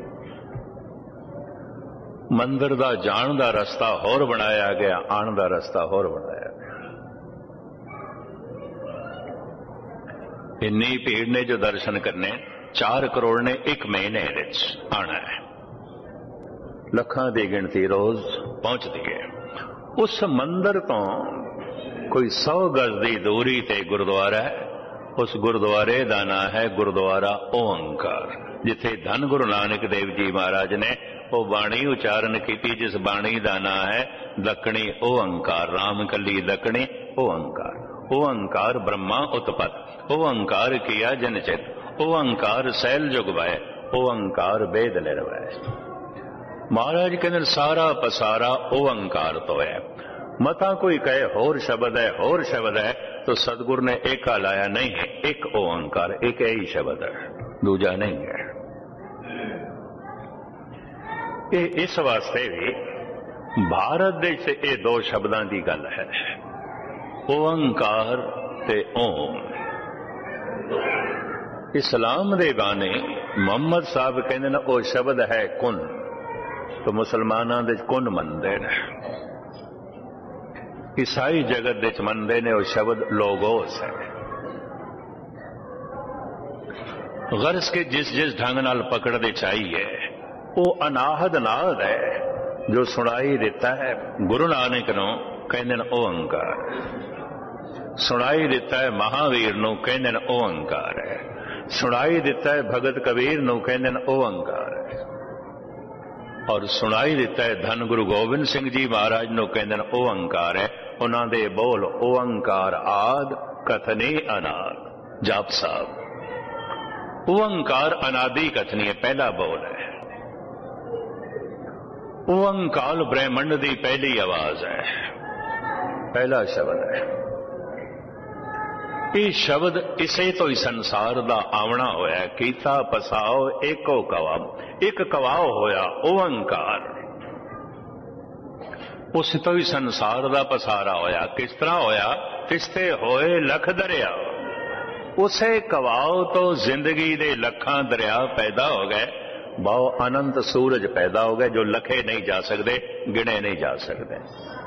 Speaker 1: ਮੰਦਰ ਦਾ ਜਾਣ ਦਾ ਰਸਤਾ ਹੋਰ ਬਣਾਇਆ ਗਿਆ, ਆਉਣ ਦਾ ਰਸਤਾ ਹੋਰ ਬਣਾਇਆ ਗਿਆ। ਇੰਨੀ ਭੀੜ ਨੇ ਜੋ ਦਰਸ਼ਨ ਕਰਨੇ, 4 ਕਰੋੜ ਨੇ ਇੱਕ ਮਹੀਨੇ ਵਿੱਚ ਆਣਾ ਹੈ। ਲੱਖਾਂ ਦੀ ਗਿਣਤੀ ਰੋਜ਼ ਪਹੁੰਚਦੀ ਹੈ। ਉਸ ਮੰਦਰ ਤੋਂ ਕੋਈ 100 ਗਜ਼ ਦੀ ਦੂਰੀ ਤੇ ਗੁਰਦੁਆਰਾ ਹੈ। ਉਸ ਗੁਰਦੁਆਰੇ ਦਾ ਨਾਂ ਹੈ ਗੁਰਦੁਆਰਾ ਓਂਕਾਰ, ਜਿੱਥੇ ਧੰਨ ਗੁਰੂ ਨਾਨਕ ਦੇਵ ਜੀ ਮਹਾਰਾਜ ਨੇ ਉਹ ਬਾਣੀ ਉਚਾਰਨ ਕੀਤੀ, ਜਿਸ ਬਾਣੀ ਦਾ ਨਾਂ ਹੈ ਦੱਖਣੀ ਓੰਕਾਰ। ਰਾਮ ਕੱਲੀ ਦੱਖਣੀ ਓੰਕਾਰ। ਓੰਕਾਰ ਬ੍ਰਹਮਾ ਉਤਪਤ, ਓੰਕਾਰ ਕੀਆ ਜਨ ਚਿਤ, ਓੰਕਾਰ ਸੈਲ ਜੁਗ ਵੈ, ਓੰਕਾਰ ਵੇਦ ਨਿਰਵੈ। ਮਹਾਰਾਜ ਕਹਿੰਦੇ ਸਾਰਾ ਪਸਾਰਾ ਓੰਕਾਰ ਤੋਂ ਹੈ। ਮਤਾ ਕੋਈ ਕਹੇ ਹੋਰ ਸ਼ਬਦ ਹੈ, ਹੋਰ ਸ਼ਬਦ ਹੈ, तो सदगुरु ने एका लाया नहीं है, एक ओंकार, एक ही शब्द है, दूजा नहीं है। ये इस वास्ते भी भारत देश से ये 2 शब्दां दी गल है, ओंकार ते ओम। इस्लाम दे बाने मुहम्मद साहब कहते हैं वो शब्द है कुन, तो मुसलमानां दे कुन मनदे ने, ईसाई जगत दे मनदे ने वो शब्द लोगोस है। गर्ज के जिस जिस ढंग नाल पकड़दे चाहिए वो अनाहद नाद है जो सुनाई दिता है गुरु नानक नूं कहंदे ने ओंकार, सुनाई दिता है महावीर नूं कहंदे ने ओंकार है, सुनाई दिता है भगत कबीर नूं कहंदे ने ओंकार है, और सुनाई दिता है धन गुरु गोबिंद सिंह जी महाराज नूं कहंदे ने ओंकार है। उन्हां दे बोल ओंकार आद कथनी अनाद। जाप साहब ओंकार अनादि कथनी है, पहला बोल है। ओंकार ब्रह्मंड दी पहली आवाज है, पहला शब्द है। ये शब्द इसे तो ही संसार दा आवना होया, कीता पसाओ एको कवा, एक कवाओ होया ओंकार, उस तो ही संसार दा पसारा होया। किस तरह होया? तिसते होए लख दरिया, उसे कवाओ तो जिंदगी दे लखां दरिया पैदा हो गए, बहु अनंत सूरज पैदा हो गए जो लखे नहीं जा सकते, गिने नहीं जा सकते।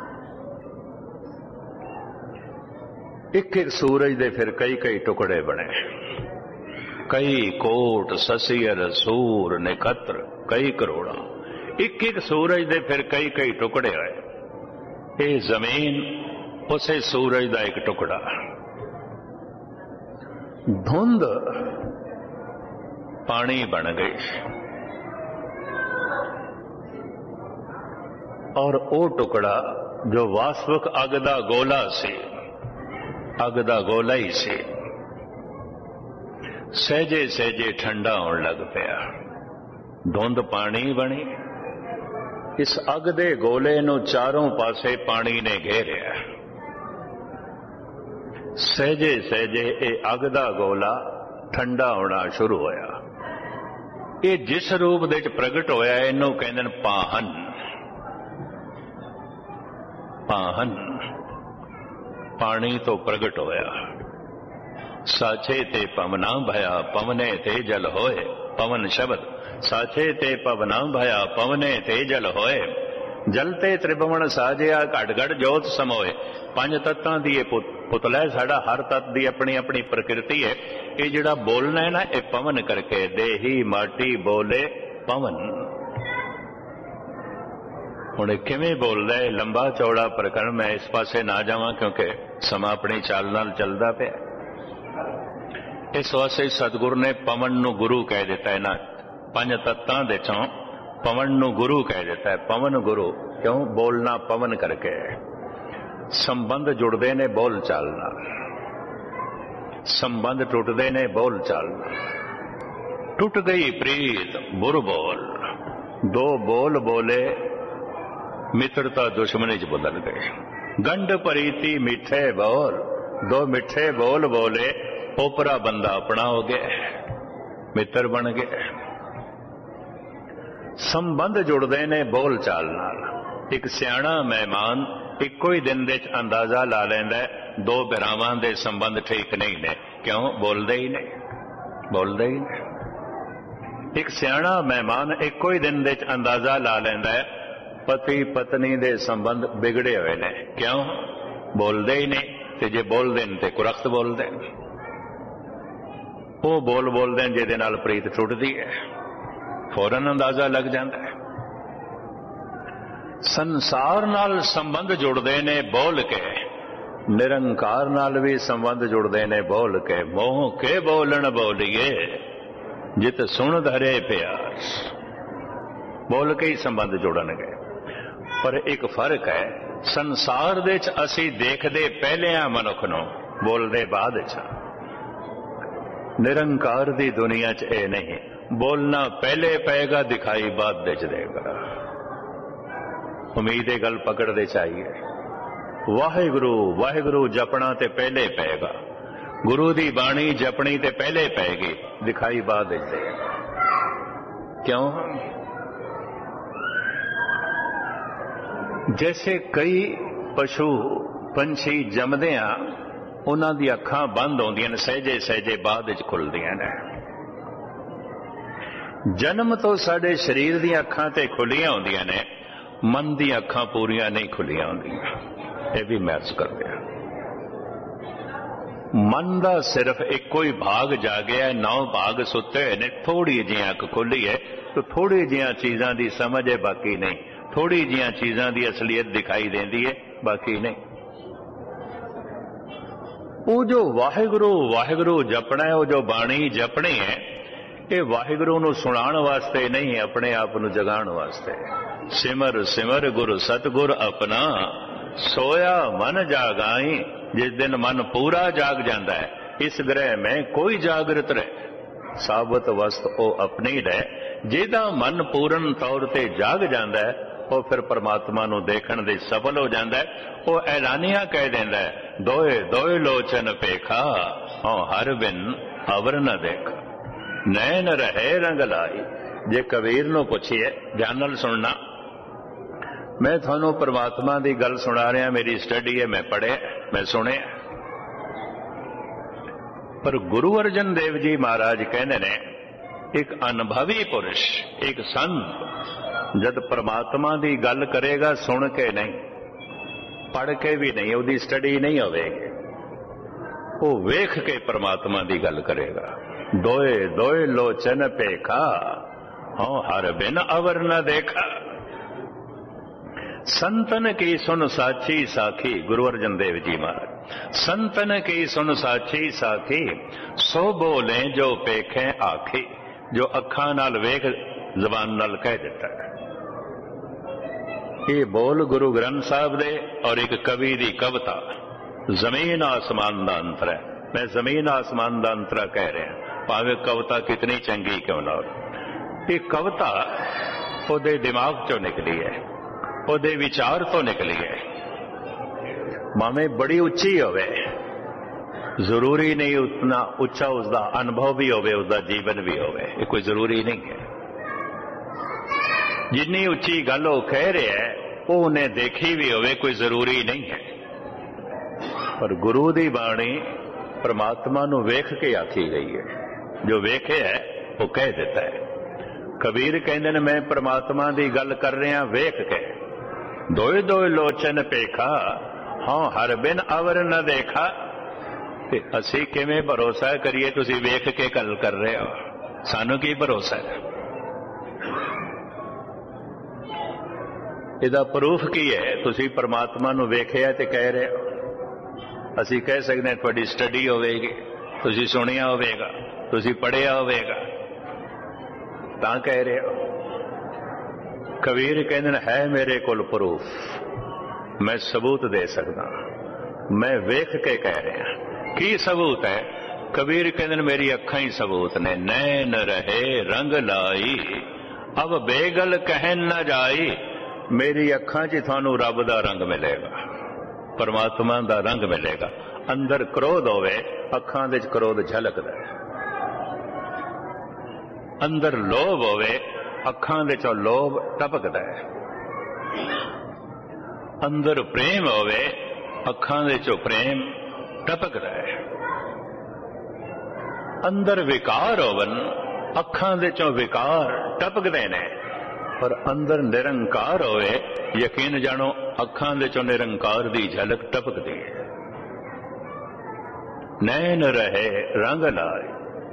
Speaker 1: एक एक सूरज दे फिर कई कई टुकड़े बने, कई कोट ससियर सूर निकत्र कई करोड़ा, एक एक सूरज दे फिर कई कई टुकड़े होए। ये जमीन उसे सूरज दा एक टुकड़ा, धुंध पानी बन गई, और वो टुकड़ा जो वास्तविक अग दा गोला सी, अग दा गोला ही सी, सहजे सहजे ठंडा होने लग पिया। धुंध पानी बनी, इस अग दे गोले नूं चारों पासे पानी ने घेरिया। सहजे सहजे ये अग दा गोला ठंडा होना शुरू होया। ये जिस रूप दे प्रगट होया इनू कहंदे ने पाहन। पाहन पानी तो प्रगट होया, साचे ते पवना भया पवने ते जल होए। पवन शब्द साचे ते पवना भया पवने ते जल होए, जलते त्रिभुवन साजिया घट घट जोत समोए। पंज तत्तां दी पुतला है साडा, हर तत्त दी अपनी अपनी प्रकृति है। ये जिहड़ा बोलना है ना, ये पवन करके देही माटी बोले पवन। हुण किवें बोलदा है, लंबा चौड़ा प्रकरण, मैं इस पासे ना जावां क्योंकि समा अपनी चाल नाल चलदा पिया। इस वास्ते सतगुरु ने पवन नूं गुरु कह दिता है ना, पंज तत्तां दे चों पवन नूं गुरु कह दिता है। पवन गुरु क्यों? बोलना पवन करके। संबंध जुड़ते ने बोल चाल नाल, संबंध टुटते ने बोल चाल नाल। टुट गई प्रीत बुर बोल, दो बोल बोले मित्रता दुश्मनी च बदल गए। गंढ प्रीति मीठे बोल, दो मिठे बोल बोले ओपरा बंदा अपना हो गया, मित्र बन गया। संबंध जुड़ते ने बोल चाल नाल। एक सियाणा मेहमान इको ही दिन दे अंदाजा ला लैंदा है दो भरावां दे संबंध ठीक नहीं ने, क्यों? बोलते ही नहीं, बोलते ही नहीं। एक सियाणा मेहमान इको ही दिन दे अंदाजा ला लैंदा है पति पत्नी दे संबंध बिगड़े हुए ने, क्यों? बोलते ही नहीं। ते जे बोलते हैं तो कुरख्त बोलते हैं, वो बोल बोलते हैं जिहदे नाल प्रीत टुटदी है, फौरन अंदाजा लग जाता है। संसार नाल संबंध जुड़ते ने बोल के, निरंकार नाल भी संबंध जुड़ते ने बोल के। मोह के बोलन बोलिए जित सुन धरे प्यार, बोल के ही संबंध जुड़नगे। पर एक फर्क है, संसार दे च असी देखदे पहले आ मनुख नूं, बोलदे बाद च। निरंकार दी दुनिया च ए नहीं, बोलना पहले पेगा दिखाई बाद दे देगा। उम्मीद गल पकड़ते चाहिए। वाहिगुरु वाहिगुरु जपना ते पहले पेगा, गुरु दी बाणी जपनी ते पहले पेगी, दिखाई बाद दे देगा। क्यों? जैसे कई पशु पंछी जमदियां उन्हां दी अखां बंद होंदियां ने, सहजे सहजे बाद विच खुलदियां ने। जन्म तो साडे शरीर दी अखां ते खुलियां होंदियां ने, मन दी अखां पूरियां नहीं खुलियां होंदियां। ये भी महसूस करते हैं। मन का सिर्फ एको ही भाग जागया है, 9 भाग सुते ने, थोड़ी जी अख खुली है तो थोड़ी जिहियां चीज़ां दी समझ है, बाकी नहीं। थोड़ी जिहियां चीज़ां दी असलियत दिखाई देती है, बाकी नहीं। वो जो वाहिगुरु वाहिगुरु जपना है, वो जो बाणी जपनी है, ये वाहिगुरु नूं सुणाण वास्ते नहीं, अपने आप नूं जगाण वास्ते। सिमर सिमर गुरु सतगुर अपना, सोया मन जागाई। जिस दिन मन पूरा जाग जाता है, इस ग्रह में कोई जागृत रहे, साबत वस्त ओ अपनी रहे। जिहदा मन पूर्ण तौर ते जाग जाता है, वो फिर परमात्मा नूं देखण दे सफल हो जाता है। वो ऐलानिया कह देंदा है, दोए दोए लोचन पेखा, औ हर बिन अवर न देखा, नैन रहे रंग लाई। जे कबीर नूं पुछिए, ध्यान नाल सुनना, मैं थानू परमात्मा की गल सुना रहा, मेरी स्टडी है, मैं पढ़े, मैं सुने। पर गुरु अर्जन देव जी महाराज कहते ने, एक अनुभवी पुरुष, एक संत जब परमात्मा की गल करेगा, सुन के नहीं, पढ़ के भी नहीं, उसकी स्टडी नहीं होवेगी, वो वेख के परमात्मा की गल करेगा। दोए दोए लोचन पेखा, हाँ हर बिन अवर न देखा। संतन की सुन साची साखी, गुरु अर्जन देव जी महाराज, संतन की सुन साची साखी, सो बोले जो पेखे आखी। जो अखां नाल वेख, जबान नाल कह देता है। ये बोल गुरु ग्रंथ साहब दे और एक कवि दी कविता, जमीन आसमान दा अंतर है। मैं जमीन आसमान दा अंतरा कह रहा, भावे कविता कितनी चंगी क्यों ना हो। ये कविता ओदे दिमाग चों निकली है, ओदे विचार तो निकली है। भावें बड़ी उच्ची होवे, जरूरी नहीं उतना उच्चा उसका अनुभव भी होवे, उसका जीवन भी होवे, ये कोई जरूरी नहीं है। जिन्नी उच्ची गल वो कह रहा है, वो उन्हें देखी भी होवे, कोई जरूरी नहीं है। पर गुरु दी बाणी परमात्मा नूं वेख के आखी गई है। जो वेखे है वो कह देता है। कबीर कहते हैं, मैं परमात्मा की गल कर रहा वेख के। दोए दोए लोचन पेखा, हाँ हर बिन अवर न देखा। ते असी किवें भरोसा करिए, तुसी वेख के गल कर रहे हो, सानू की भरोसा है? इहदा प्रूफ की है? तुसी परमात्मा नूं वेखिया ते कह रहे हो। असी कह सकते हैं तुहाडी स्टडी होवेगी, तुसी सुनिया होवेगा, तुसी पढ़िया होवेगा, तां कह रहे हो। कबीर कहते है मेरे कोल प्रूफ, मैं सबूत दे सकदा, मैं वेख के कह रहा। की सबूत है? कबीर कहते मेरी अखां ही सबूत ने। नैन रहे रंग लाई, अब बेगल कहन न जाई। मेरी अखां च थानू रब दा रंग मिलेगा, परमात्मा दा रंग मिलेगा। अंदर क्रोध होवे, अखां दे क्रोध झलकदा है। अंदर लोभ होवे, अखां दे चों लोभ टपकदा है। अंदर प्रेम होवे, अखां दे चों प्रेम टपकदा है। अंदर विकार होवन, अखां दे चों विकार टपकदे ने। पर अंदर निरंकार होवे, यकीन जानो अखां दे चों निरंकार दी झलक टपकदी है। नैन रहे रंग लाई,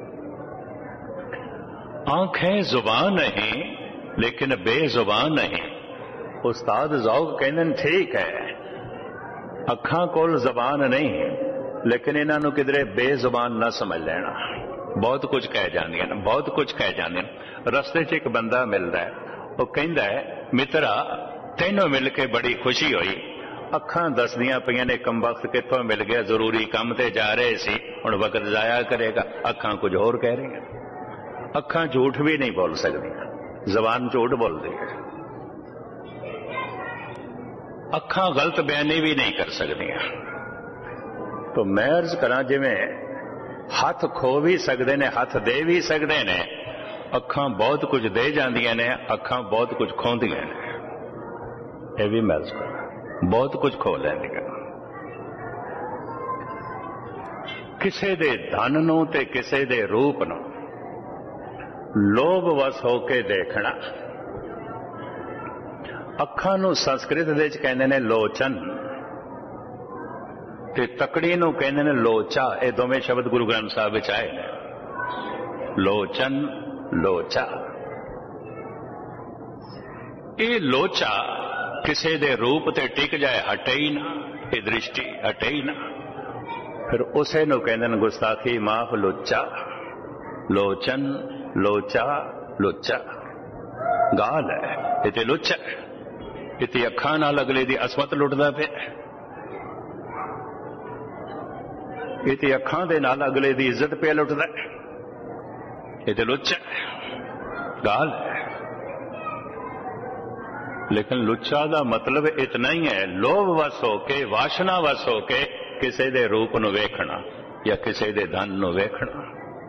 Speaker 1: आंखें जुबान नहीं लेकिन बेजुबान नहीं। उस्ताद ज़ौक़ कहंदे ठीक है, अखां कोल जबान नहीं लेकिन इन्हां नूं किधरे बेजुबान ना समझ लेना। बहुत कुछ कह जांदियां ने, बहुत कुछ कह जांदियां ने। रस्ते च एक बंदा मिलदा है, वो कहंदा है मित्रा तैनूं मिल के बड़ी खुशी हुई। अखां दसदियां पईयां ने कमबख्त कित्थों मिल गया, जरूरी काम ते जा रहे सी, हुण वक्त जाया करेगा। अखां कुछ होर कह रही हैं। अखां झूठ भी नहीं बोल सकदियां, जबान झूठ बोलदी है। अखां गलत बयानी भी नहीं कर सकदियां। तो मैं अर्ज करा, जिवें हथ खो भी सकते ने, हथ दे भी सकते ने, अखां बहुत कुछ दे जांदियां ने, अखां बहुत कुछ खोंदियां ने। यह भी मैं अर्ज करा, बहुत कुछ खो लैंदियां। किसे दे धन नूं ते किसे दे रूप नूं, ਲੋਭ ਵਸ ਹੋ ਕੇ ਦੇਖਣਾ। ਅੱਖਾਂ ਨੂੰ ਸੰਸਕ੍ਰਿਤ ਦੇ ਵਿੱਚ ਕਹਿੰਦੇ ਨੇ ਲੋਚਨ, ਤੇ ਤਕੜੀ ਨੂੰ ਕਹਿੰਦੇ ਨੇ ਲੋਚਾ। ਇਹ ਦੋਵੇਂ ਸ਼ਬਦ ਗੁਰੂ ਗ੍ਰੰਥ ਸਾਹਿਬ ਵਿੱਚ ਆਏ ਨੇ, ਲੋਚਨ, ਲੋਚਾ। ਇਹ ਲੋਚਾ ਕਿਸੇ ਦੇ ਰੂਪ ਤੇ ਟਿਕ ਜਾਏ, ਹਟੇ ਹੀ ਨਾ, ਇਹ ਦ੍ਰਿਸ਼ਟੀ ਹਟੇ ਹੀ ਨਾ, ਫਿਰ ਉਸੇ ਨੂੰ ਕਹਿੰਦੇ ਨੇ ਗੁਸਤਾਖੀ ਮਾਫ ਲੋਚਾ। ਲੋਚਨ, ਲੋਚਾ, ਲੋਚਾ ਗਾਲ ਹੈ, ਇਹ ਤੇ ਲੋਚਾ। ਇਹ ਤੇ ਅੱਖਾਂ ਨਾਲ ਅਗਲੇ ਦੀ ਅਸਮਤ ਲੁੱਟਦਾ ਪਿਆ, ਇਹ ਤੇ ਅੱਖਾਂ ਦੇ ਨਾਲ ਅਗਲੇ ਦੀ ਇੱਜ਼ਤ ਪਿਆ ਲੁੱਟਦਾ, ਇਹ ਤੇ ਲੁੱਚਾ ਗਾਲ ਹੈ। ਲੇਕਿਨ ਲੁੱਚਾ ਦਾ ਮਤਲਬ ਇਤਨਾ ਹੀ ਹੈ, ਲੋਭ ਵਸ ਹੋ ਕੇ, ਵਾਸ਼ਨਾ ਵਸ ਹੋ ਕੇ ਕਿਸੇ ਦੇ ਰੂਪ ਨੂੰ ਵੇਖਣਾ ਜਾਂ ਕਿਸੇ ਦੇ ਧਨ ਨੂੰ ਵੇਖਣਾ।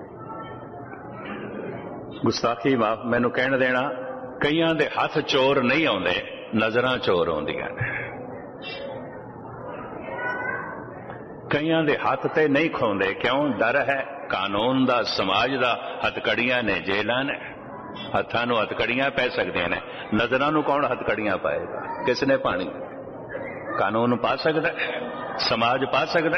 Speaker 1: ਗੁਸਤਾਖੀ ਮਾਫ ਮੈਨੂੰ ਕਹਿਣ ਦੇਣਾ, ਕਈਆਂ ਦੇ ਹੱਥ ਚੋਰ ਨਹੀਂ ਆਉਂਦੇ, ਨਜ਼ਰਾਂ ਚੋਰ ਆਉਂਦੀਆਂ ਨੇ। ਕਈਆਂ ਦੇ ਹੱਥ ਤੇ ਨਹੀਂ ਖੋਂਦੇ, ਕਿਉਂ? ਡਰ ਹੈ ਕਾਨੂੰਨ ਦਾ, ਸਮਾਜ ਦਾ। ਹੱਥਕੜੀਆਂ ਨੇ, ਜੇਲਾਂ ਨੇ, ਹੱਥਾਂ ਨੂੰ ਹੱਥਕੜੀਆਂ ਪੈ ਸਕਦੀਆਂ ਨੇ। ਨਜ਼ਰਾਂ ਨੂੰ ਕੌਣ ਹੱਥਕੜੀਆਂ ਪਾਏਗਾ? ਕਿਸ ਨੇ ਪਾਣੀ? ਕਾਨੂੰਨ ਪਾ ਸਕਦਾ, ਸਮਾਜ ਪਾ ਸਕਦਾ।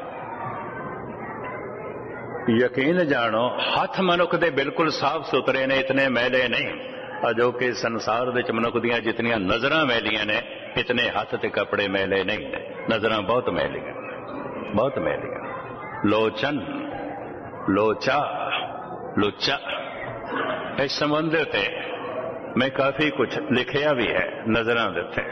Speaker 1: ਯਕੀਨ ਜਾਣੋ, ਹੱਥ ਮਨੁੱਖ ਦੇ ਬਿਲਕੁਲ ਸਾਫ਼ ਸੁਥਰੇ ਨੇ, ਇਤਨੇ ਮੈਲੇ ਨਹੀਂ। ਅਜੋਕੇ ਸੰਸਾਰ ਵਿੱਚ ਮਨੁੱਖ ਦੀਆਂ ਜਿਤਨੀਆਂ ਨਜ਼ਰਾਂ ਮੈਲੀਆਂ ਨੇ, ਇਤਨੇ ਹੱਥ ਤੇ ਕੱਪੜੇ ਮੈਲੇ ਨਹੀਂ ਨੇ। ਨਜ਼ਰਾਂ ਬਹੁਤ ਮੈਲੀਆਂ, ਬਹੁਤ ਮੈਲੀਆਂ। ਲੋਚਨ, ਲੋਚਾ, ਲੁੱਚਾ। ਇਸ ਸੰਬੰਧ ਤੇ ਮੈਂ ਕਾਫੀ ਕੁਝ ਲਿਖਿਆ ਵੀ ਹੈ ਨਜ਼ਰਾਂ ਦੇ ਉੱਤੇ।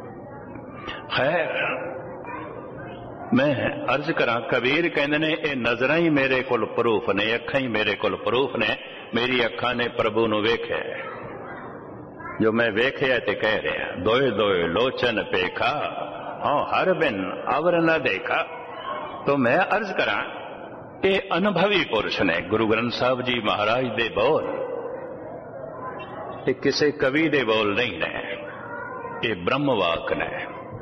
Speaker 1: ਖੈਰ, ਮੈਂ ਅਰਜ਼ ਕਰਾਂ, ਕਬੀਰ ਕਹਿੰਦੇ ਨੇ ਇਹ ਨਜ਼ਰਾਂ ਹੀ ਮੇਰੇ ਕੋਲ ਪ੍ਰੂਫ ਨੇ, ਅੱਖਾਂ ਹੀ ਮੇਰੇ ਕੋਲ ਪ੍ਰੂਫ ਨੇ। ਮੇਰੀ ਅੱਖਾਂ ਨੇ ਪ੍ਰਭੂ ਨੂੰ ਵੇਖਿਆ, ਜੋ ਮੈਂ ਵੇਖਿਆ ਤੇ ਕਹਿ ਰਿਹਾ। ਦੋਏ ਦੋਏ ਲੋਚਨ ਪੇਖਾ, ਹਾਂ ਹਰ ਬਿਨ ਅਵਰ ਨ ਦੇਖਾ। तो मैं अर्ज करा, ये अनुभवी पुरुष ने। गुरु ग्रंथ साहब जी महाराज दे बोल ये किसी कवि दे बोल नहीं ने, ये ब्रह्मवाक ने।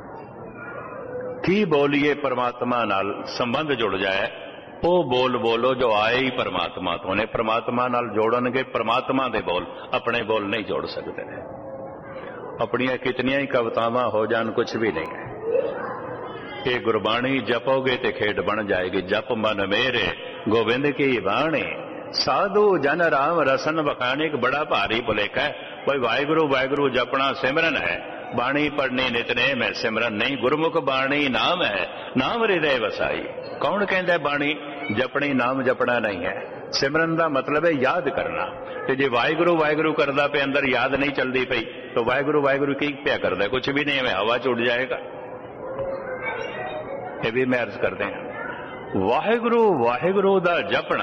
Speaker 1: की बोलिए परमात्मा नाल संबंध जुड़ जाए, वो बोल बोलो जो आए ही परमात्मा तो ने। परमात्मा नाल जोड़नगे परमात्मा दे बोल, अपने बोल नहीं जोड़ सकते। अपनियां कितनियां ही कवितावां हो जान, कुछ भी नहीं है। ये गुरबाणी जपोगे ते खेड बन जाएगी। जप मन मेरे गोविंद की बाणी, साधु जन राम रसन बखाने। एक बड़ा भारी भुलेखा है, कोई वाहिगुरु वाहिगुरु जपना सिमरन है, बाणी पढ़नी नितनेम है, सिमरन नहीं। गुरमुख बाणी नाम है, नाम हृदय वसाई। कौन कहता है बाणी जपनी, नाम जपना नहीं है। सिमरन का मतलब है याद करना। तो जे वाहिगुरु वाहिगुरु करदा पे अंदर याद नहीं चलती पई, तो वाहिगुरु वाहिगुरु की पिया करदा? कुछ भी नहीं है, हवा च उड़ जाएगा। ये भी मैं अर्ज करते हैं, वाहिगुरु वाहिगुरु दा जपना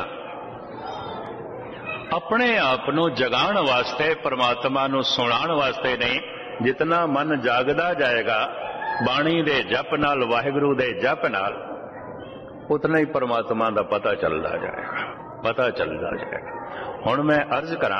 Speaker 1: अपने आप नूं जगाण वास्ते, परमात्मा नूं सुणाण वास्ते नहीं। जितना मन जागदा जाएगा बाणी दे जप नाल, वाहिगुरु दे जप नाल, उतना ही परमात्मा दा पता चलदा जाएगा, पता चलदा जाएगा। हुण मैं अर्ज करा,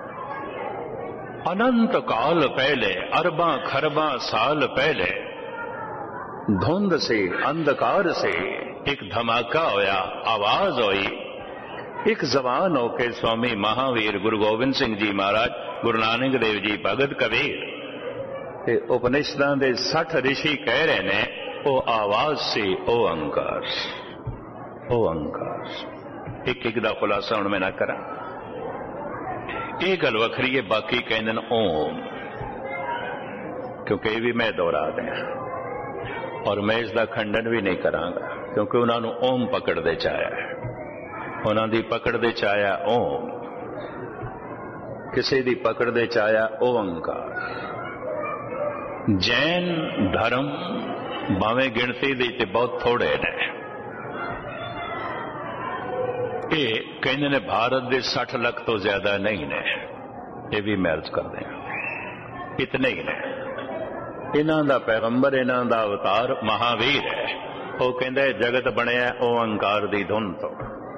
Speaker 1: अनंत काल पहले, अरबां खरबां साल पहले, धुंध से अंधकार से एक धमाका होया, आवाज हुई। एक जवान होके स्वामी महावीर गुरु गोबिंद सिंह जी महाराज, गुरु नानक देव जी, भगत कबीर ते उपनिषदां दे 60 ऋषि कह रहे ने, ओ आवाज से ओंकार, ओंकार। एक एक दा खुलासा हुण मैं ना करा, ये गल वखरी है। बाकी कहंदे ने ओम, क्योंकि ये भी मैं दोहरा दिया, और मैं इसका खंडन भी नहीं करांगा, क्योंकि उन्होंने ओम पकड़ दे चाया है। उन्हों दी पकड़ दे चाया ओम, किसी दी पकड़ दे चाया ओंकार। जैन धर्म भावें गिणती दी ते बहुत थोड़े ने, ये कहते ने भारत दे 60 लाख तो ज्यादा नहीं ने। ये भी मैं अर्ज कर दें, इतने ही ने। इन्हां दा पैगंबर, इन्हां दा अवतार महावीर है। वो कहंदा है जगत बनिया ओंकार दी धुन तो।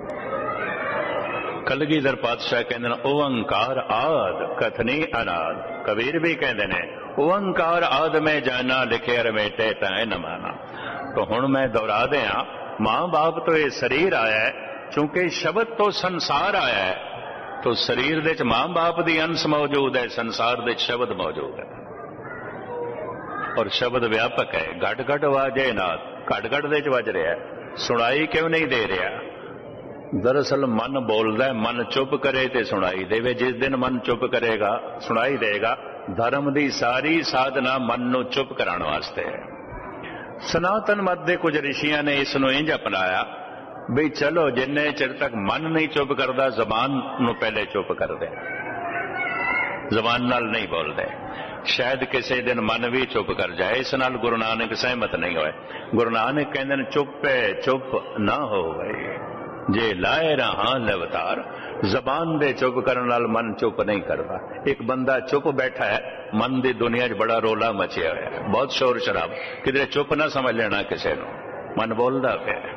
Speaker 1: कलगीधर पातशाह कहंदे ने ओंकार आद कथनी अनाद। कबीर भी कहंदे ने ओंकार आद में जाना, लिखे रमेटे तैं न माना। तो हुण मैं दोहरा दिया, मां बाप तो ये शरीर आया है, चूंकि शब्द तो संसार आया है, तो शरीर दे च मां बाप दी अंश मौजूद है, संसार दे शब्द मौजूद है और शब्द व्यापक है। घट घट वाजे नाद, घट घट दे च वज रहा है, सुनाई क्यों नहीं दे रहा? दरअसल मन बोलता है, मन चुप करे तो सुनाई देवे। जिस दिन मन चुप करेगा सुनाई देगा। धर्म की सारी साधना मन नूं चुप कराने वास्ते है। सनातन मत दे कुछ ऋषियां ने इस नूं इंज अपनाया भी चलो जिन्ने चिर तक मन नहीं चुप करता जबान नूं पहले चुप कर दे, जबान नाल नहीं बोलते। शायद किसी दिन मन भी चुप कर जाए। इस नाल गुरु नानक सहमत नहीं होए। गुरु नानक कहते चुप है चुप ना हो गई जे लाए रहा लवतार। जबान दे चुप करने नाल मन चुप नहीं करता। एक बंदा चुप बैठा है, मन की दुनिया च बड़ा रोला मचिया हुआ है, बहुत शोर शराब, किधरे चुप ना समझ लेना किसी को, मन बोलता पिया।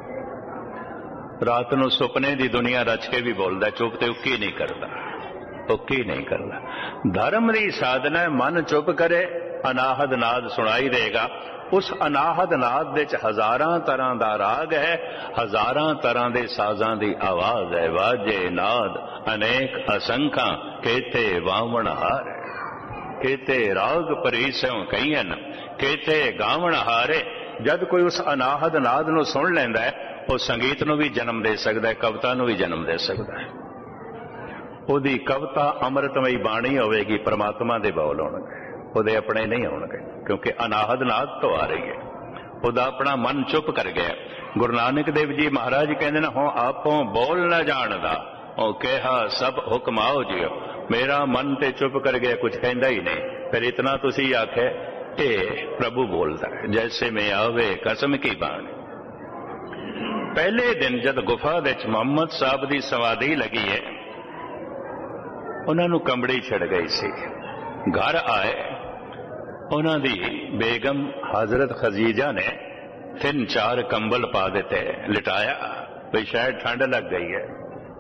Speaker 1: रात को सुपने की दुनिया रच के भी बोलता, चुप तो उकी नहीं करता, उकी नहीं करता। धर्म की साधना मन चुप करे, अनाहद नाद सुनाई देगा। उस अनाहद नाद दे च हजारां तरह का राग है, हजारां तरह के साजां की आवाज है। वाजे नाद अनेक असंख्या केते वावण हार, केते राग परीसों कईयन, केते गावण हारे। जब कोई उस अनाहद नाद नूं सुन लैंदा है, वो संगीत नूं भी जन्म दे सकता है, कविता नूं भी जन्म दे सकता है। ਉਹਦੀ कविता अमृतमयी बाणी होगी, परमात्मा के बौल होणगे, ਉਹਦੇ अपने नहीं होणगे, क्योंकि अनाहद नाद तो आ रही है। ਉਹਦਾ अपना मन चुप कर गया। गुरु नानक देव जी महाराज कहते हैं, हो आपों बोल न जानदा, ओ कहा सब हुक्म आओ जियो। मेरा मन ते चुप कर गया, कुछ कहता ही नहीं। फिर इतना तुसी आखे ए प्रभु बोलता है, जैसे में आवे कसम की बाणी। पहले दिन जब गुफा विच मुहम्मद साहब की समाधि लगी है, उन्होंने कंबड़ी छिड़ गई सी। घर आए, उन्होंने बेगम हजरत खदीजा ने 3-4 कंबल पा देते, लिटाया भाई शायद ठंड लग गई है।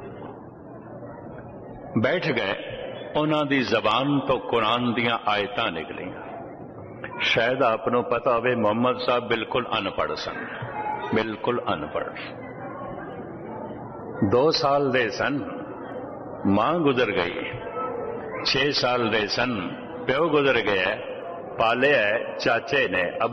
Speaker 1: बैठ गए। उन्होंने जबान तो कुरान दियां आयतां निकलियां। शायद आपको पता हो मुहम्मद साहब बिल्कुल अनपढ़ सन, बिल्कुल अनपढ़। 2 साल दे सन, मां गुजर गई। 6 साल दे सन, प्यो गुजर गया। पाले है चाचे ने। अब